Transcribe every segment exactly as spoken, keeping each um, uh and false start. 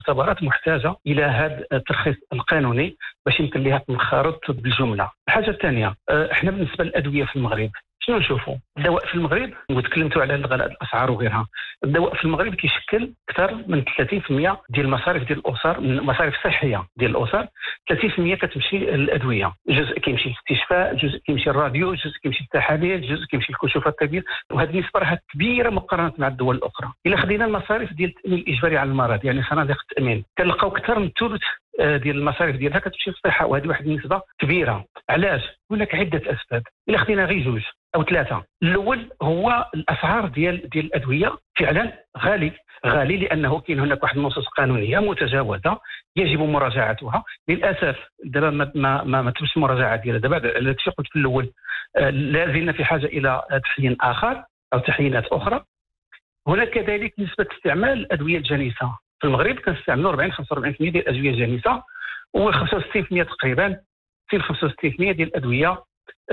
المختبرات محتاجه الى هذا الترخيص القانوني باش يمكن لها تنخرط بالجمله. الحاجه الثانيه، احنا بالنسبه للادويه في المغرب شنو نشوفوا؟ الدواء في المغرب، وتكلمتوا على غلاء الاسعار وغيرها، الدواء في المغرب كيشكل اكثر من ثلاثين بالمئة ديال المصاريف ديال الاسر، من المصاريف الصحيه ديال الاسر. ثلاثين بالمئة كتمشي للادويه، جزء كيمشي للاستشفاء، جزء كيمشي للراديو، جزء كيمشي للتحاليل، جزء كيمشي للكشوف الطبيه، وهذه النسبه راها كبيره مقارنه مع الدول الاخرى. الا خدينا المصاريف ديال التامين الاجباري على المرض، يعني صناديق التامين، كنلقاو اكثر من ثلث ديال المصاريف ديالها كتمشي للصحه، وهذه واحد النسبه كبيره. علاش؟ هناك عده اسباب، الا خدينا غير جوج او ثلاثه. الاول هو الاسعار ديال ديال الادويه فعلا غالي غالي لانه كاين هناك واحد النصوص قانونيه متجاوزه يجب مراجعتها. للاسف دابا ما ما ما, ما تمش المراجعه ديالها. دابا الشيء قلت في الاول، آه لا زلنا في حاجه الى تحيين اخر او تحيينات اخرى. هناك كذلك نسبه استعمال الادويه الجانسه في المغرب، كنستعملوا أربعين خمسة وأربعين بالمئة ديال الادويه الجانسه، و خمسة وستين بالمئة تقريبا ستين خمسة وستين بالمئة ديال الادويه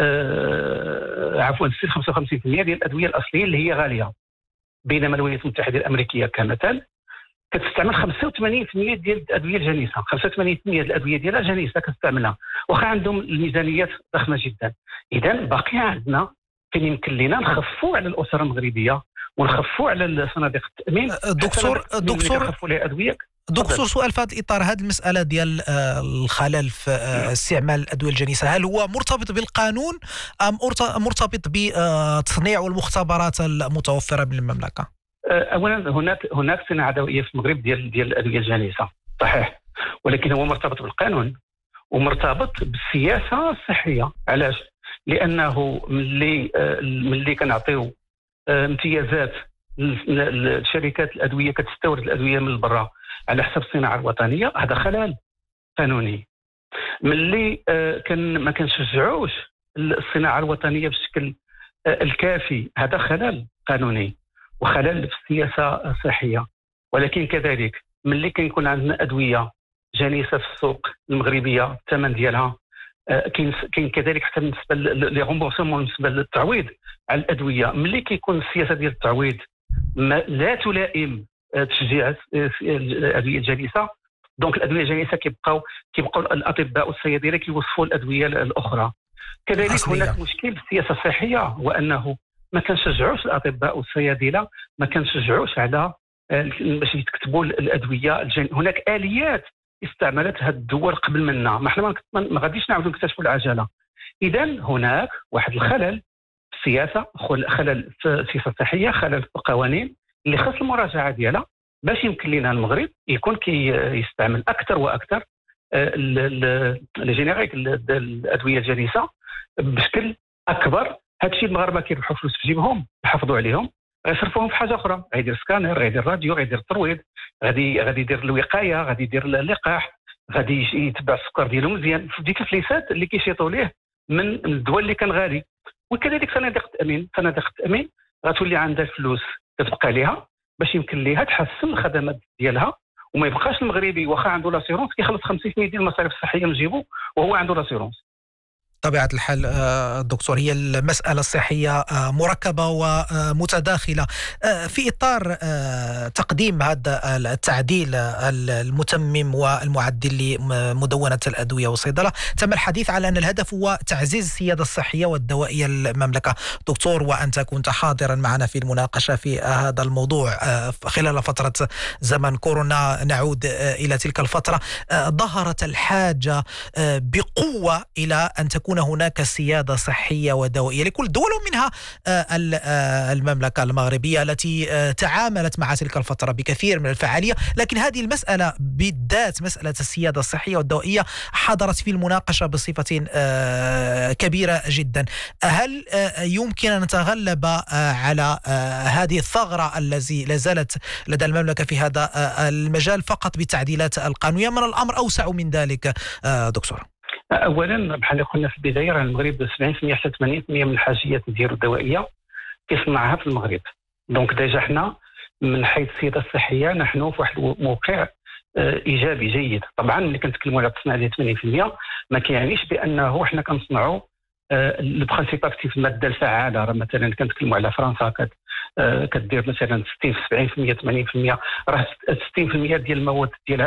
آه عفوا ستين خمسة وخمسين بالمئة ديال الادويه الاصليه اللي هي غاليه. بينما الولايات المتحده الامريكيه كمثال كتستعمل خمسة وثمانين بالمئة ديال الادويه الجانسه، خمسة وثمانين بالمئة ديال الادويه ديالها جانسه كتستعملها، واخا عندهم الميزانيات ضخمه جدا. اذا باقي عندنا كان يمكن لنا نخفوا على الاسره المغربيه ونخفوا على صناديق التامين. دكتور دكتور نخفوا لها ادويه. دكتور، سؤال في هذا الاطار، هذه المساله ديال الخلل في استعمال الادويه الجانسه، هل هو مرتبط بالقانون ام مرتبط بتصنيع والمختبرات المتوفره بالمملكه؟ اولا هناك هناك صناعه دوائيه في المغرب ديال ديال الادويه الجانسه صحيح، ولكن هو مرتبط بالقانون ومرتبط بالسياسه الصحيه. علاش؟ لانه ملي ملي كنعطيو امتيازات لشركات الادويه كتستورد الادويه من برا على حسب الصناعه الوطنيه، هذا خلل قانوني. ملي كان ما كنشجعوش الصناعه الوطنيه بالشكل الكافي، هذا خلل قانوني وخلل في السياسه الصحيه. ولكن كذلك ملي كيكون عندنا ادويه جانسه في السوق المغربيه الثمن ديالها كاين كاين كذلك حتى بالنسبه لي غومبورسمون بالنسبه للتعويض على الادويه، ملي كيكون السياسه ديال التعويض لا تلائم تشجيع الادويه الجانسه، دونك الادويه الجانسه كيبقاو كيبقاو الاطباء والصيادله كيوصفوا الادويه الاخرى. كذلك أصلية. هناك مشكل في السياسه الصحيه، وانه ما كنشجعوش الاطباء والصيادله، ما كنشجعوش على باش يكتبوا الادويه الجانسيه. هناك اليات استعملتها الدول قبل منا، ما حنا ما غاديش نعاودوا نكتشفوا العجله. اذا هناك واحد الخلل في السياسه، خلل في السياسه الصحيه، خلل في القوانين اللي خاص المراجعه ديالها باش يمكن لنا المغرب يكون كيستعمل اكثر واكثر الجينيريك الادويه الجانسه بشكل اكبر. هادشي المغاربه كيربحوا فلوس في جيبهم يحافظوا عليهم، غيصرفوهم في حاجه اخرى، غيدير سكانر، غيدير راديو، غيدير الترويض، غادي غادي يدير الوقايه، غادي يدير اللقاح، غادي يتبع السكر ديالو مزيان في ديك الفليسات اللي كيشيطوا ليه من الدول اللي كان غالي. وكذلك صناديق التامين، صناديق التامين غتولي عندها الفلوس كتبقى ليها باش يمكن ليها تحسن الخدمات ديالها، وما يبقاش المغربي واخا عنده لاسيرونس كيخلص خمسين بالمئة ديال المصاريف الصحيه من جيبو وهو عنده لاسيرونس. طبيعة الحال دكتور، هي المسألة الصحية مركبة ومتداخلة. في إطار تقديم هذا التعديل المتمم والمعدل لمدونة الأدوية والصيدلة، تم الحديث على أن الهدف هو تعزيز السيادة الصحية والدوائية للمملكة. دكتور، وأنت كنت حاضرا معنا في المناقشة في هذا الموضوع خلال فترة زمن كورونا، نعود إلى تلك الفترة، ظهرت الحاجة بقوة إلى أن تكون تكون هناك سيادة صحية ودوائية لكل الدول، ومنها المملكة المغربية التي تعاملت مع تلك الفترة بكثير من الفعالية. لكن هذه المسألة بالذات، مسألة السيادة الصحية والدوائية، حضرت في المناقشة بصفة كبيرة جدا. هل يمكن أن نتغلب على هذه الثغرة التي لازالت لدى المملكة في هذا المجال فقط بالتعديلات القانونية، من الأمر أوسع من ذلك دكتور؟ اولا بحال قلنا في البدايه، راه المغرب سبعين بالمئة حتى ثمانين بالمئة من الحاجيات ديالو الدوائيه كيصنعها في المغرب. دونك ديجا حنا من حيث السياده الصحيه نحن في واحد الموقع ايجابي جيد. طبعا اللي كنتكلموا على التصنيع ديال ثمانين بالمئة ما كيعنيش بانه حنا كنصنعوا البرانسيب اكتيف الماده الفعاله. راه مثلا كنتكلموا على فرنسا كدير مثلا ستين سبعين بالمئة ثمانين بالمئة، راه ستين بالمئة ديال المواد ديالها